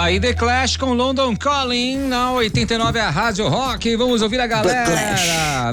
Aí The Clash com London Calling, na 89 a Rádio Rock. Vamos ouvir a galera.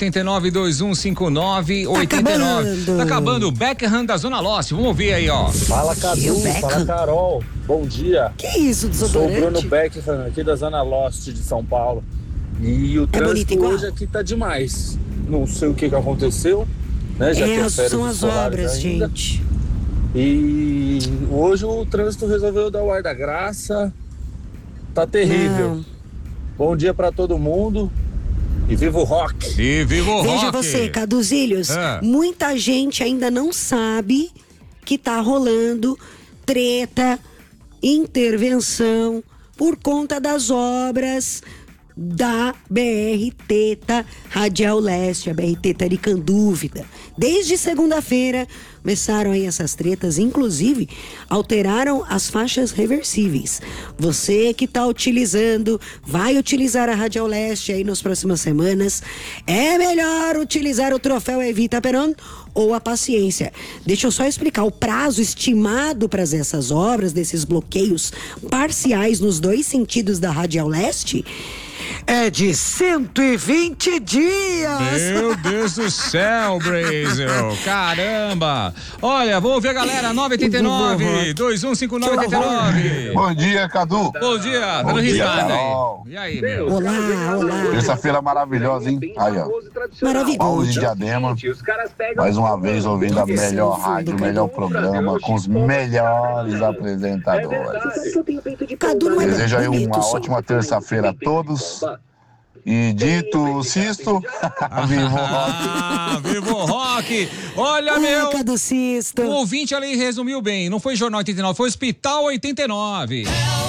989-2159-89. Tá acabando o Beckham da Zona Lost. Vamos ouvir aí, ó. Fala, Cadu. Fala, Carol. Bom dia. Que isso, desodorante? Sou o Bruno Beckham, aqui da Zona Lost de São Paulo. E o trânsito hoje aqui tá demais. Não sei o que aconteceu, né? Já são as obras, ainda. Gente. E hoje o trânsito resolveu dar o ar da graça. Tá terrível. Não. Bom dia pra todo mundo. E viva o rock. E viva o rock. Veja você, Caduzilhos, muita gente ainda não sabe que tá rolando treta, intervenção por conta das obras da BR Teta Radial Leste, a BR Teta Aricandúvida. Desde segunda-feira começaram aí essas tretas, inclusive alteraram as faixas reversíveis. Você que está utilizando, vai utilizar a Radial Leste aí nas próximas semanas, é melhor utilizar o troféu Evita Peron ou a paciência. Deixa eu só explicar, o prazo estimado para essas obras, desses bloqueios parciais nos dois sentidos da Radial Leste, é de 120 dias. Meu Deus do céu, Brasil. Caramba. Olha, vou ouvir a galera. 989-2159-89. Bom dia, Cadu. Bom dia. Tá no risado aí. E aí, meu? Olá. Terça-feira maravilhosa, hein? Aí, ó. Maravilhoso. Paulo de Diadema. Mais uma vez ouvindo a melhor rádio, o melhor programa, com os melhores apresentadores. Desejo aí uma ótima terça-feira a todos. E dito Cisto, viva o rock. Viva o rock. Olha, meu. Do Cisto. O ouvinte ali resumiu bem. Não foi Jornal 89, foi Hospital 89.